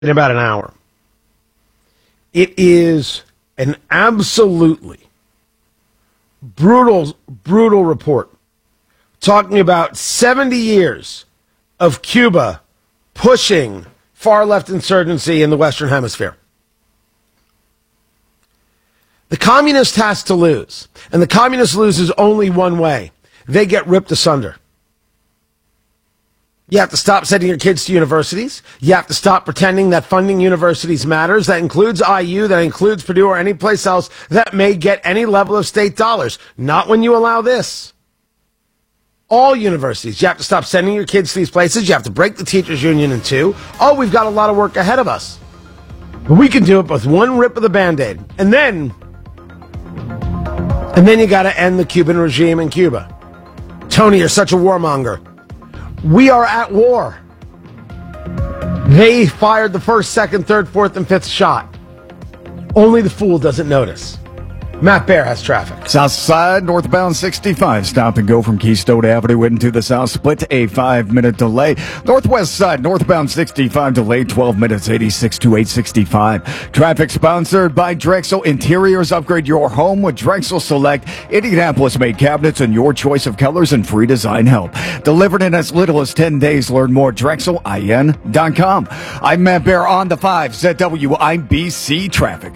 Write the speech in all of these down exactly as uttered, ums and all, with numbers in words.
in about an hour. It is an absolutely brutal, brutal report talking about seventy years of Cuba pushing far-left insurgency in the Western Hemisphere. The communist has to lose, and the communist loses only one way. They get ripped asunder. You have to stop sending your kids to universities. You have to stop pretending that funding universities matters. That includes I U, that includes Purdue, or any place else that may get any level of state dollars. Not when you allow this. All universities. You have to stop sending your kids to these places. You have to break the teachers' union in two. Oh, we've got a lot of work ahead of us. But we can do it with one rip of the Band-Aid. And then, and then you got to end the Cuban regime in Cuba. Tony, you're such a warmonger. We are at war. They fired the first, second, third, fourth, and fifth shot. Only the fool doesn't notice. Matt Bear has traffic. South side, northbound sixty-five. Stop and go from Keystone Avenue into the South Split. A five-minute delay. Northwest side, northbound sixty-five. Delay twelve minutes, eighty-six to eight sixty-five. Traffic sponsored by Drexel Interiors. Upgrade your home with Drexel Select. Indianapolis-made cabinets and your choice of colors and free design help. Delivered in as little as ten days. Learn more at Drexel I N dot com. I'm Matt Bear on the five. Z W I B C Traffic.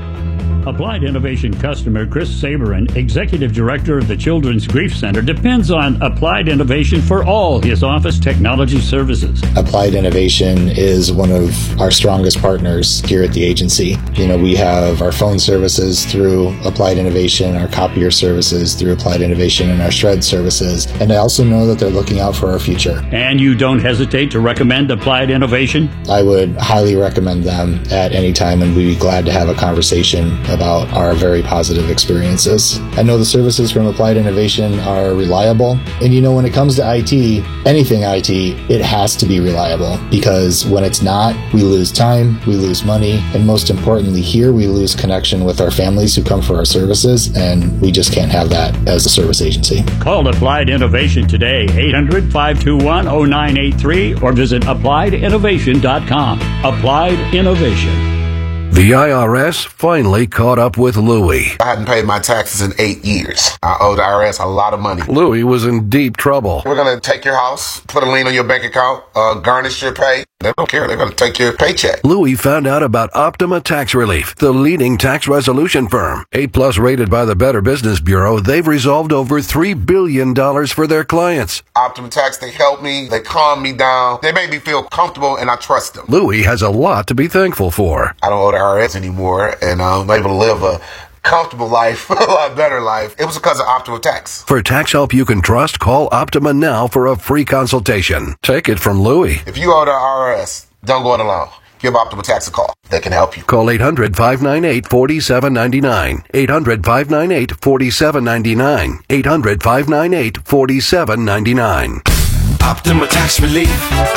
Applied Innovation customer Chris Saberin, Executive Director of the Children's Grief Center, depends on Applied Innovation for all his office technology services. Applied Innovation is one of our strongest partners here at the agency. You know, we have our phone services through Applied Innovation, our copier services through Applied Innovation, and our shred services. And I also know that they're looking out for our future. And you don't hesitate to recommend Applied Innovation? I would highly recommend them at any time, and we'd be glad to have a conversation about our very positive experiences. I know the services from Applied Innovation are reliable, and you know, when it comes to I T, anything I T, it has to be reliable, because when it's not, we lose time, we lose money, and most importantly here, we lose connection with our families who come for our services, and we just can't have that as a service agency. Call Applied Innovation today, eight hundred, five two one, zero nine eight three, or visit applied innovation dot com. Applied Innovation. The I R S finally caught up with Louie. I hadn't paid my taxes in eight years. I owe the I R S a lot of money. Louie was in deep trouble. We're going to take your house, put a lien on your bank account, uh, garnish your pay. They don't care. They're going to take your paycheck. Louie found out about Optima Tax Relief, the leading tax resolution firm. A-plus rated by the Better Business Bureau, they've resolved over three billion dollars for their clients. Optima Tax, they help me. They calm me down. They make me feel comfortable, and I trust them. Louie has a lot to be thankful for. I don't owe the I R S anymore, and I'm able to live a comfortable life, a lot better life. It was because of Optima Tax. For tax help you can trust, call Optima now for a free consultation. Take it from Louie. If you owe the I R S, don't go it alone. Give Optima Tax a call. They can help you. Call eight hundred, five nine eight, four seven nine nine. eight hundred, five nine eight, four seven nine nine. eight hundred, five nine eight, four seven nine nine. Optima Tax Relief.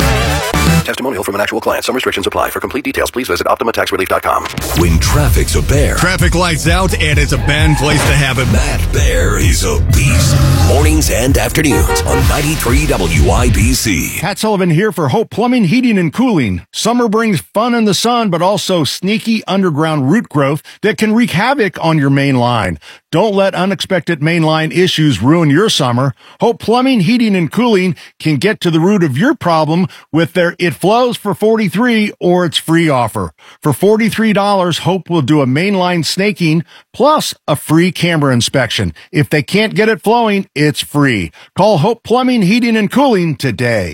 Testimonial from an actual client. Some restrictions apply. For complete details, please visit optima tax relief dot com. When traffic's a bear. Traffic lights out, and it's a bad place to have it. Matt Bear is a beast. Mornings and afternoons on ninety-three W I B C. Pat Sullivan here for Hope Plumbing, Heating, and Cooling. Summer brings fun in the sun, but also sneaky underground root growth that can wreak havoc on your main line. Don't let unexpected mainline issues ruin your summer. Hope Plumbing, Heating, and Cooling can get to the root of your problem with their It Flows for forty-three dollars or its free offer. For forty-three dollars, Hope will do a mainline snaking plus a free camera inspection. If they can't get it flowing, it's free. Call Hope Plumbing, Heating, and Cooling today.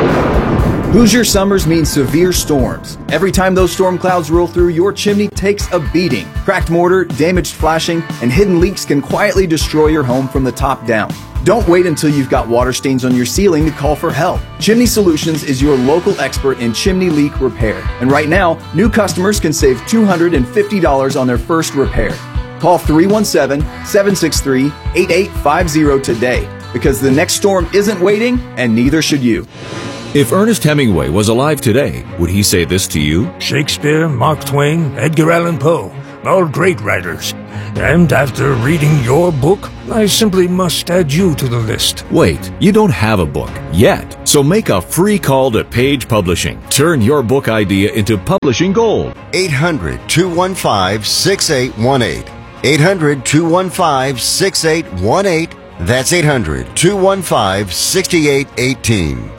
Hoosier summers mean severe storms. Every time those storm clouds roll through, your chimney takes a beating. Cracked mortar, damaged flashing, and hidden leaks can quietly destroy your home from the top down. Don't wait until you've got water stains on your ceiling to call for help. Chimney Solutions is your local expert in chimney leak repair. And right now, new customers can save two hundred fifty dollars on their first repair. Call three one seven, seven six three, eight eight five zero today, because the next storm isn't waiting, and neither should you. If Ernest Hemingway was alive today, would he say this to you? Shakespeare, Mark Twain, Edgar Allan Poe, all great writers. And after reading your book, I simply must add you to the list. Wait, you don't have a book yet. So make a free call to Page Publishing. Turn your book idea into publishing gold. eight hundred, two one five, six eight one eight. eight hundred, two one five, six eight one eight. That's eight hundred, two one five, six eight one eight.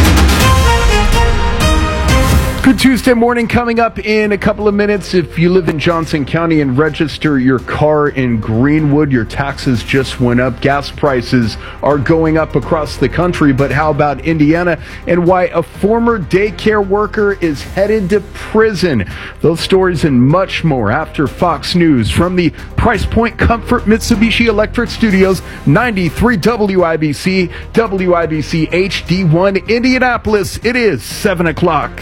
Good Tuesday morning coming up in a couple of minutes. If you live in Johnson County and register your car in Greenwood, your taxes just went up. Gas prices are going up across the country. But how about Indiana and why a former daycare worker is headed to prison? Those stories and much more after Fox News from the Price Point Comfort Mitsubishi Electric Studios, ninety-three W I B C, W I B C H D one, Indianapolis. It is seven o'clock.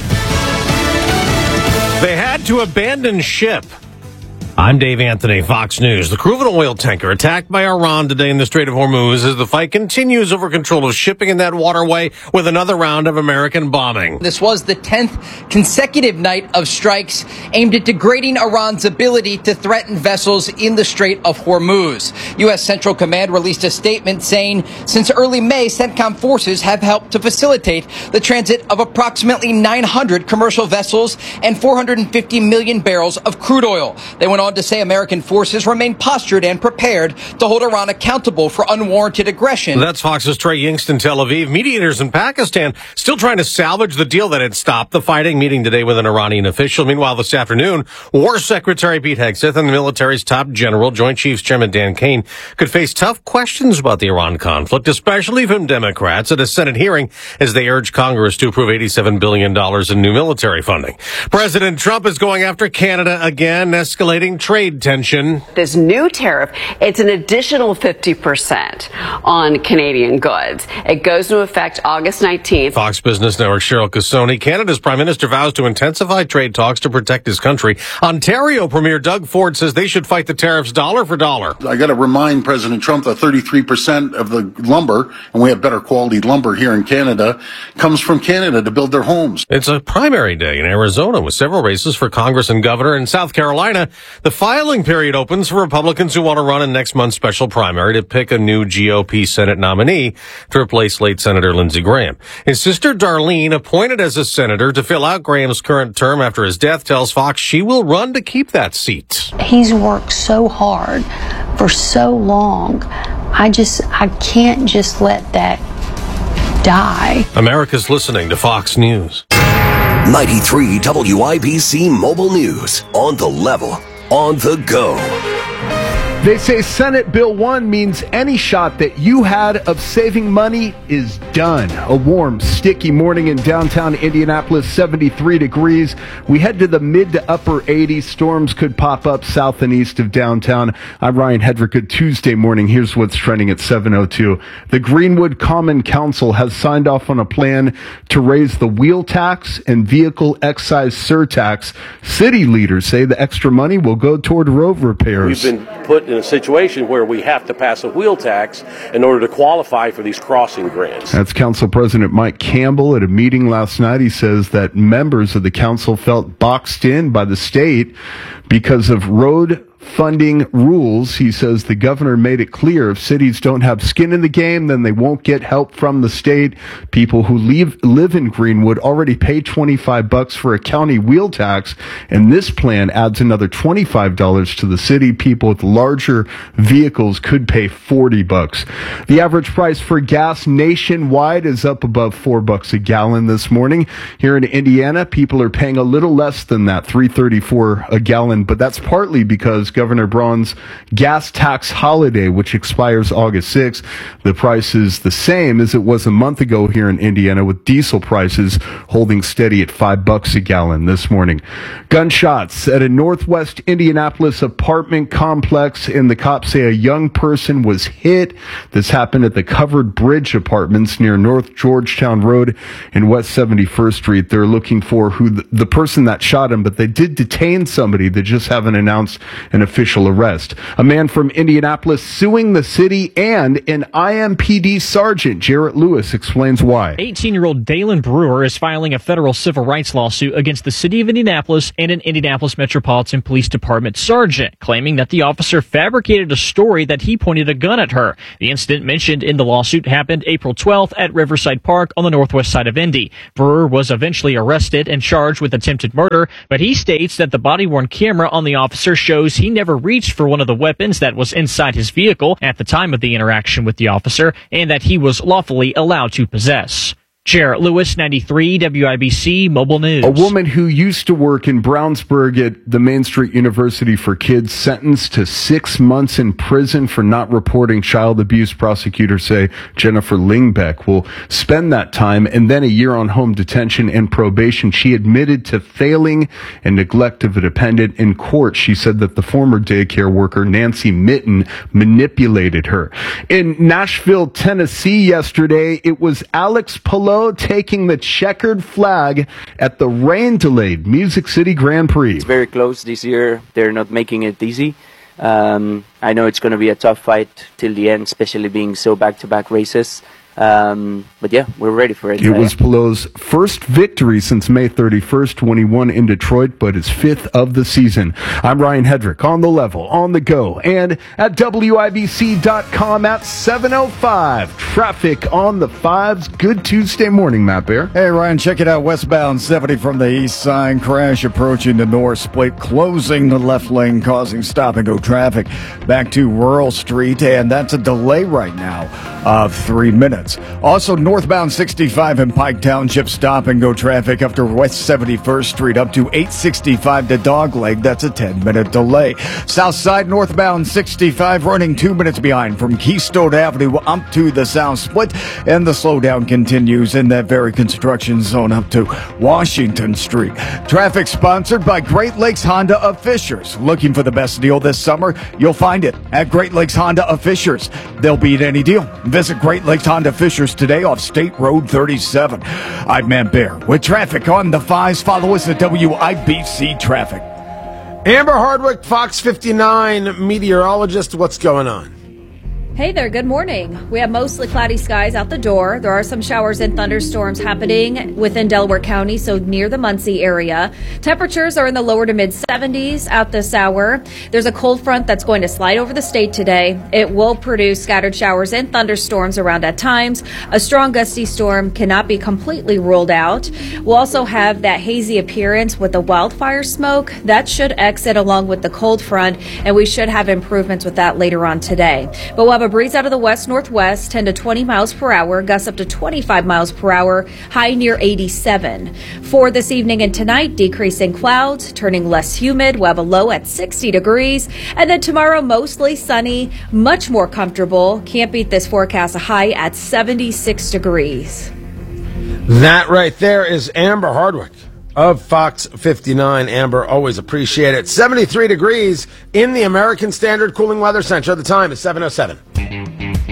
They had to abandon ship. I'm Dave Anthony, Fox News. The crew of an oil tanker attacked by Iran today in the Strait of Hormuz as the fight continues over control of shipping in that waterway with another round of American bombing. This was the tenth consecutive night of strikes aimed at degrading Iran's ability to threaten vessels in the Strait of Hormuz. U S. Central Command released a statement saying since early May, CENTCOM forces have helped to facilitate the transit of approximately nine hundred commercial vessels and four hundred fifty million barrels of crude oil. They went on to say American forces remain postured and prepared to hold Iran accountable for unwarranted aggression. That's Fox's Trey Yingst in Tel Aviv. Mediators in Pakistan still trying to salvage the deal that had stopped the fighting, meeting today with an Iranian official. Meanwhile, this afternoon, War Secretary Pete Hegseth and the military's top general, Joint Chiefs Chairman Dan Kane, could face tough questions about the Iran conflict, especially from Democrats at a Senate hearing as they urge Congress to approve eighty-seven billion dollars in new military funding. President Trump is going after Canada again, escalating trade tension. This new tariff, it's an additional fifty percent on Canadian goods. It goes into effect August nineteenth. Fox Business Network Cheryl Casoni. Canada's Prime Minister vows to intensify trade talks to protect his country. Ontario Premier Doug Ford says they should fight the tariffs dollar for dollar. I got to remind President Trump that thirty-three percent of the lumber, and we have better quality lumber here in Canada, comes from Canada to build their homes. It's a primary day in Arizona with several races for Congress and governor. In South Carolina, the filing period opens for Republicans who want to run in next month's special primary to pick a new G O P Senate nominee to replace late Senator Lindsey Graham. His sister Darlene, appointed as a senator to fill out Graham's current term after his death, tells Fox she will run to keep that seat. He's worked so hard for so long. I just, I can't just let that die. America's listening to Fox News. ninety-three W I B C Mobile News. On the level. On the go. They say Senate Bill one means any shot that you had of saving money is done. A warm, sticky morning in downtown Indianapolis, seventy-three degrees. We head to the mid to upper eighties. Storms could pop up south and east of downtown. I'm Ryan Hedrick. Good Tuesday morning. Here's what's trending at seven oh two. The Greenwood Common Council has signed off on a plan to raise the wheel tax and vehicle excise surtax. City leaders say the extra money will go toward road repairs. We've been put in a situation where we have to pass a wheel tax in order to qualify for these crossing grants. That's Council President Mike Campbell at a meeting last night. He says that members of the council felt boxed in by the state because of road funding rules. He says the governor made it clear if cities don't have skin in the game, then they won't get help from the state. People who leave, live in Greenwood already pay twenty-five bucks for a county wheel tax, and this plan adds another twenty-five dollars to the city. People with larger vehicles could pay forty bucks. The average price for gas nationwide is up above four bucks a gallon this morning. Here in Indiana, people are paying a little less than that, three thirty-four a gallon, but that's partly because Governor Braun's gas tax holiday, which expires August sixth. The price is the same as it was a month ago here in Indiana, with diesel prices holding steady at five bucks a gallon this morning. Gunshots at a northwest Indianapolis apartment complex, and the cops say a young person was hit. This happened at the Covered Bridge Apartments near North Georgetown Road and West seventy-first Street. They're looking for who the, the person that shot him, but they did detain somebody. They just haven't announced an an official arrest. A man from Indianapolis suing the city and an I M P D sergeant. Jarrett Lewis explains why. eighteen-year-old Dalen Brewer is filing a federal civil rights lawsuit against the city of Indianapolis and an Indianapolis Metropolitan Police Department sergeant, claiming that the officer fabricated a story that he pointed a gun at her. The incident mentioned in the lawsuit happened April twelfth at Riverside Park on the northwest side of Indy. Brewer was eventually arrested and charged with attempted murder, but he states that the body-worn camera on the officer shows he never reached for one of the weapons that was inside his vehicle at the time of the interaction with the officer, and that he was lawfully allowed to possess. Jarrett Lewis, ninety-three W I B C Mobile News. A woman who used to work in Brownsburg at the Main Street University for Kids sentenced to six months in prison for not reporting child abuse. Prosecutors say Jennifer Lingbeck will spend that time and then a year on home detention and probation. She admitted to failing and neglect of a dependent in court. She said that the former daycare worker, Nancy Mitten, manipulated her. In Nashville, Tennessee yesterday, it was Alex Palou taking the checkered flag at the rain-delayed Music City Grand Prix. It's very close this year. They're not making it easy. Um, I know it's going to be a tough fight till the end, especially being so back-to-back races. Um, but yeah, we're ready for it. It was Palou's first victory since May thirty-first when he won in Detroit, but his fifth of the season. I'm Ryan Hedrick on the level, on the go, and at W I B C dot com at seven oh five. Traffic on the fives. Good Tuesday morning, Matt Bear. Hey, Ryan, check it out. Westbound seventy from the east side. Crash approaching the north split, closing the left lane, causing stop-and-go traffic back to Rural Street, and that's a delay right now of three minutes. Also, northbound sixty-five in Pike Township, stop-and-go traffic after West seventy-first Street up to eight sixty-five to Dogleg. That's a ten-minute delay. South side northbound sixty-five running two minutes behind from Keystone Avenue up to the South Split, and the slowdown continues in that very construction zone up to Washington Street. Traffic sponsored by Great Lakes Honda of Fishers. Looking for the best deal this summer? You'll find it at Great Lakes Honda of Fishers. They'll beat any deal. Visit Great Lakes Honda Fishers today off State Road thirty-seven. I'm Matt Bear with traffic on the fives. Follow us at W I B C Traffic. Amber Hardwick, Fox fifty-nine meteorologist. What's going on? Hey there, good morning. We have mostly cloudy skies out the door. There are some showers and thunderstorms happening within Delaware County, so near the Muncie area. Temperatures are in the lower to mid seventies out this hour. There's a cold front that's going to slide over the state today. It will produce scattered showers and thunderstorms around at times. A strong gusty storm cannot be completely ruled out. We'll also have that hazy appearance with the wildfire smoke. That should exit along with the cold front, and we should have improvements with that later on today. But we'll have a breeze out of the west-northwest, ten to twenty miles per hour, gusts up to twenty-five miles per hour, high near eighty-seven. For this evening and tonight, decreasing clouds, turning less humid. We'll have a low at sixty degrees. And then tomorrow, mostly sunny, much more comfortable. Can't beat this forecast, a high at seventy-six degrees. That right there is Amber Hardwick of Fox fifty-nine. Amber, always appreciate it. seventy-three degrees in the American Standard Cooling Weather Center. The time is seven oh seven.